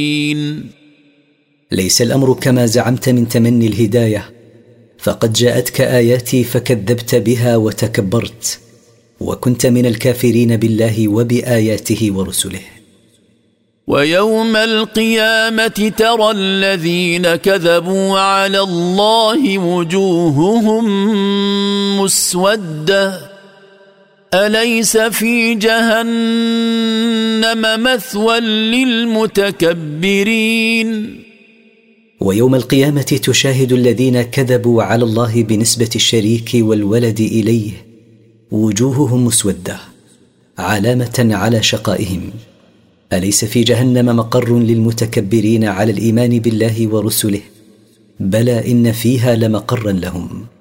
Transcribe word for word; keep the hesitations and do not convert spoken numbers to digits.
ليس الأمر كما زعمت من تمني الهداية، فقد جاءتك آياتي فكذبت بها وتكبرت، وكنت من الكافرين بالله وبآياته ورسله. ويوم القيامة ترى الذين كذبوا على الله وجوههم مسودة أليس في جهنم مثوى للمتكبرين. ويوم القيامة تشاهد الذين كذبوا على الله بنسبة الشريك والولد إليه وجوههم مسودة علامة على شقائهم. أليس في جهنم مقر للمتكبرين على الإيمان بالله ورسله؟ بلى إن فيها لمقرا لهم.